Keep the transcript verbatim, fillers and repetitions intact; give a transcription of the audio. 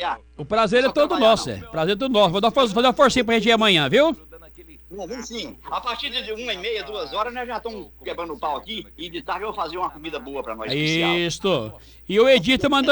trabalhar. O prazer é Só todo trabalhar, nosso, não. é. Prazer é todo nosso. Vou dar, fazer uma forcinha pra gente ir amanhã, viu? Não, vamos sim. A partir de uma e meia, duas horas, nós já estamos quebrando o pau aqui. E de tarde eu vou fazer uma comida boa pra nós, especial. Isso. E o Edito mandou